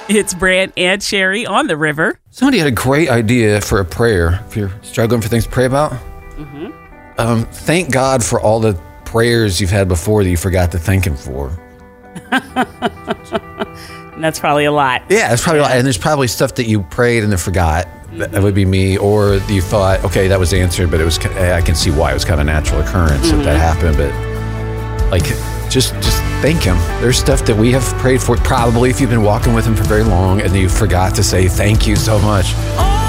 It's Brant and Sherry on the river. Somebody had a great idea for a prayer. If you're struggling for things to pray about, thank God for all the prayers you've had before that you forgot to thank Him for. And that's probably a lot. Yeah, that's probably a lot. And there's probably stuff that you prayed and then forgot. That would be me. Or you thought, okay, that was answered, but I can see why it was kind of a natural occurrence that happened. But like, just thank Him. There's stuff that we have prayed for, probably if you've been walking with Him for very long and you forgot to say thank you so much.